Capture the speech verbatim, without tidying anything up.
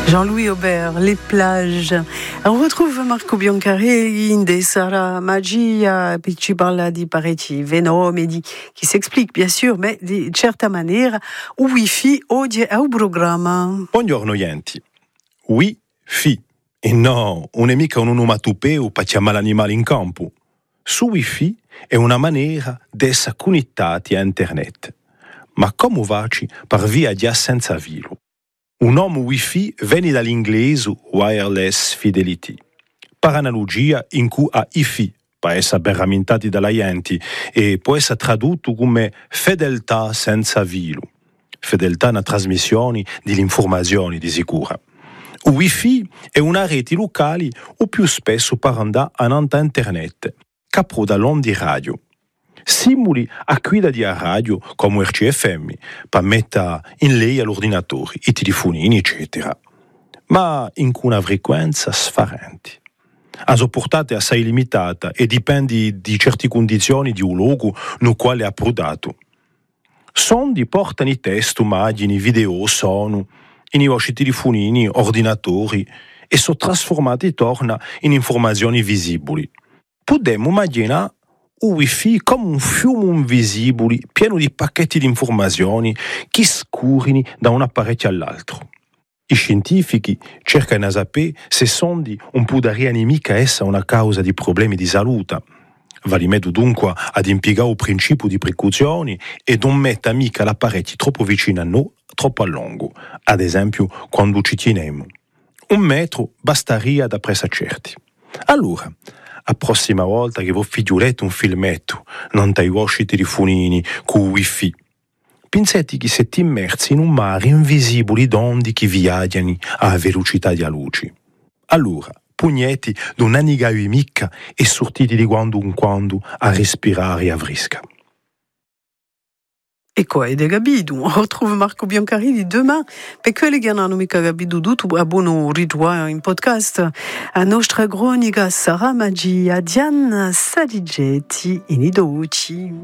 Jean-Louis Aubert, les plages. On retrouve Marco Biancarelli, Inde Sara Magia, puis ci parla di parecchi fenomeni qui s'explique bien sûr, mais di certa maniera, o Wi-Fi oggi è un programma. Buongiorno Yenti. Wi-Fi. E no, non è mica un onomatopeo per chiamare l'animale in campo. Su Wi-Fi è una maniera di essere connettati a internet. Ma come facci per via di senza filo? Un nome Wi-Fi viene dall'inglese Wireless Fidelity, per analogia in cui a I-Fi, per essere ben rammentati dalla gente, e può essere tradotto come fedeltà senza filo. Fedeltà nella trasmissione delle informazioni di sicura. Il Wi-Fi è una rete locale o più spesso per andare a internet, capro dall'onde radio. Simuli a guida di radio come R C F M per mettere in lei all'ordinatore, i telefonini, eccetera. Ma in una frequenza sfarente. La sua portata è assai limitata e dipende di certe condizioni di un luogo nel quale è approdato. Sondi portano i testo, immagini, video, suono, in vostri telefonini, ordinatori e sono trasformati torna in informazioni visibili. Potremmo immaginare il Wi-Fi come un fiume invisibile pieno di pacchetti di informazioni che scorrono da un apparecchio all'altro. I scientifici cercano di sapere se sondi non potrebbero mica essere una causa di problemi di salute. Vale meglio dunque ad impiegare il principio di precauzione e non mettere mica l'apparecchio troppo vicino a noi, troppo a lungo, ad esempio quando ci teniamo. Un metro basterebbe da presa certi. Allora, la prossima volta che voi figliolete un filmetto, non dai vostri telefonini con Wi-Fi, pensate che siete immersi in un mare invisibile d'onde che viaggiano a velocità di luce. Allora, pugneti d'un anigaio mica e sortiti di quando in quando a respirare a fresca. E quoi, de Gabidou. On retrouve Marco Biancarelli demain. Per quelli che non hanno mica capito tutto, abbono ritrovare in podcast a nostra cronica Sara Magia, Diana Saligetti in Idoci.